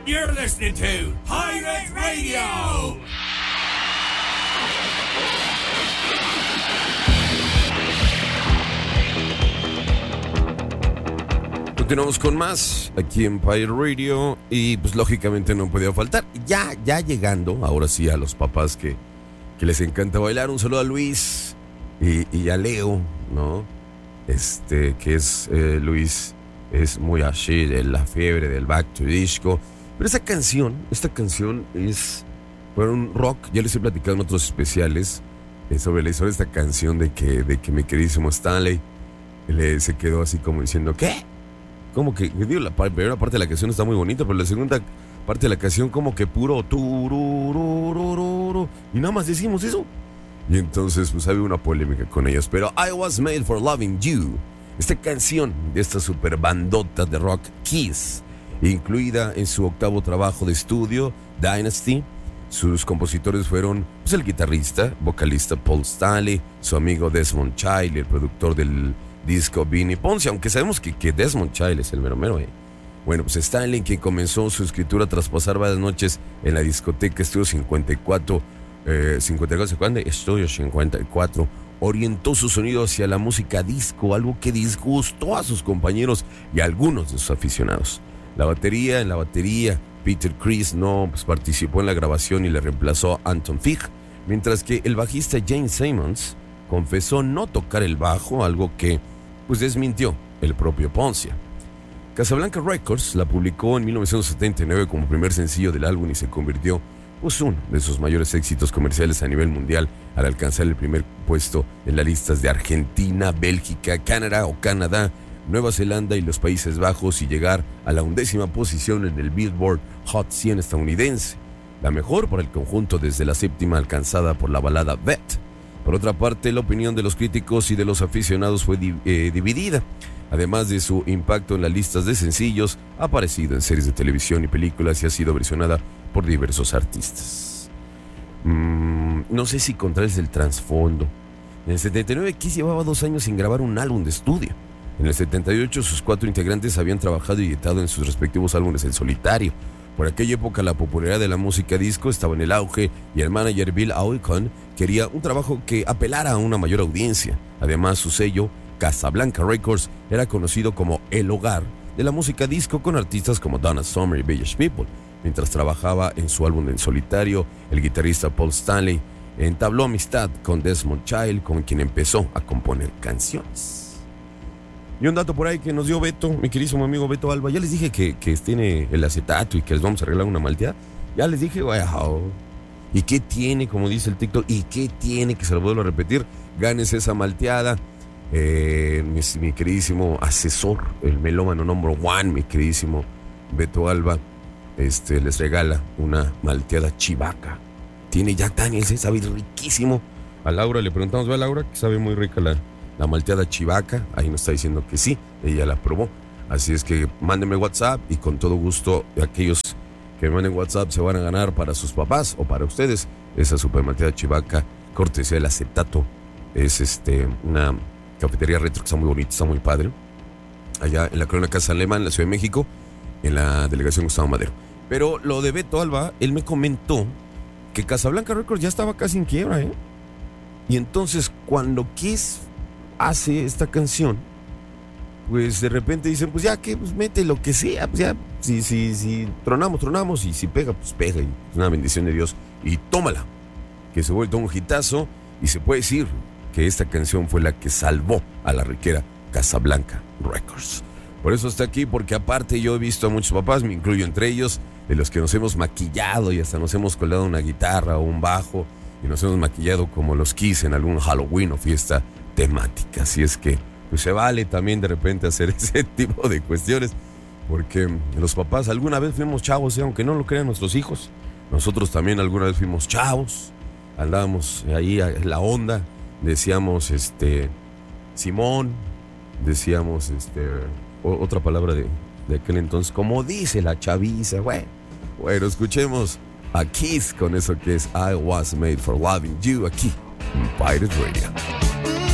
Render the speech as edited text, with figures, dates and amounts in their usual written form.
You're listening to Pirate Radio. Continuamos con más aquí en Pirate Radio y pues lógicamente no podía faltar. Ya llegando, ahora sí a los papás que les encanta bailar. Un saludo a Luis y a Leo, ¿no? Que es Luis, es muy así de la fiebre del Back to Disco. Pero esta canción es por un rock. Ya les he platicado en otros especiales sobre la historia de esta canción de que mi queridísimo Stanley se quedó así como diciendo, ¿qué? Como que, digo, la primera parte de la canción está muy bonita, pero la segunda parte de la canción como que puro turururururu, y nada más decimos eso. Y entonces pues había una polémica con ellos. Pero I Was Made for Loving You, esta canción de esta super bandota de rock Kiss, incluida en su octavo trabajo de estudio, Dynasty. Sus compositores fueron pues, el guitarrista, vocalista Paul Stanley, su amigo Desmond Child, el productor del disco Vinnie Ponce, aunque sabemos que Desmond Child es el mero mero. Bueno, pues Stanley, quien comenzó su escritura tras pasar varias noches en la discoteca Estudio 54, Estudio 54, orientó su sonido hacia la música disco, algo que disgustó a sus compañeros y a algunos de sus aficionados. En la batería, Peter Criss no participó en la grabación y le reemplazó a Anton Fig, mientras que el bajista Gene Simmons confesó no tocar el bajo, algo que pues desmintió el propio Poncia. Casablanca Records la publicó en 1979 como primer sencillo del álbum y se convirtió pues uno de sus mayores éxitos comerciales a nivel mundial al alcanzar el primer puesto en las listas de Argentina, Bélgica, Canadá, Nueva Zelanda y los Países Bajos y llegar a la 11ª posición en el Billboard Hot 100 estadounidense, la mejor para el conjunto desde la 7ª alcanzada por la balada Bet. Por otra parte, la opinión de los críticos y de los aficionados fue dividida. Además de su impacto en las listas de sencillos, ha aparecido en series de televisión y películas y ha sido versionada por diversos artistas. No sé si contraes el trasfondo. En el 79, Kiss llevaba 2 años sin grabar un álbum de estudio. En el 78, sus 4 integrantes habían trabajado y editado en sus respectivos álbumes en solitario. Por aquella época la popularidad de la música disco estaba en el auge y el manager Bill Aucoin quería un trabajo que apelara a una mayor audiencia. Además, su sello, Casablanca Records, era conocido como el hogar de la música disco con artistas como Donna Summer y Village People. Mientras trabajaba en su álbum en solitario, el guitarrista Paul Stanley entabló amistad con Desmond Child, con quien empezó a componer canciones. Y un dato por ahí que nos dio Beto, mi queridísimo amigo Beto Alba. Ya les dije que tiene el acetato y que les vamos a arreglar una malteada. Ya les dije, wow. ¿Y qué tiene, como dice el TikTok? ¿Y qué tiene? Que se lo vuelvo a repetir. Gánese esa malteada. Mi queridísimo asesor, el melómano number one, mi queridísimo Beto Alba, les regala una malteada chivaca. Tiene Jack Daniels, sabe riquísimo. A Laura le preguntamos, ¿va Laura? Que sabe muy rica la malteada chivaca. Ahí nos está diciendo que sí, ella la probó. Así es que mándenme WhatsApp y con todo gusto aquellos que me manden WhatsApp se van a ganar para sus papás o para ustedes esa super malteada chivaca, cortesía del acetato. Es una cafetería retro que está muy bonita, está muy padre. Allá en la Colonia Casa Alemán, en la Ciudad de México, en la delegación Gustavo Madero. Pero lo de Beto Alba, él me comentó que Casablanca Records ya estaba casi en quiebra, Y entonces cuando Kiss hace esta canción, pues de repente dicen, pues ya que, pues mete lo que sea, pues ya, si tronamos, y si pega, pues pega, y una bendición de Dios, y tómala, que se vuelve un hitazo, y se puede decir que esta canción fue la que salvó a la riquera Casablanca Records. Por eso está aquí, porque aparte yo he visto a muchos papás, me incluyo entre ellos, de los que nos hemos maquillado y hasta nos hemos colgado una guitarra o un bajo, y nos hemos maquillado como los Kiss en algún Halloween o fiesta temática. Así es que pues se vale también de repente hacer ese tipo de cuestiones, porque los papás alguna vez fuimos chavos, aunque no lo crean nuestros hijos. Nosotros también alguna vez fuimos chavos, andábamos ahí en la onda, decíamos Simón, decíamos otra palabra de aquel entonces, como dice la chaviza. Bueno, escuchemos a Kiss con eso que es I Was Made for Loving You aquí en Pirate Radio.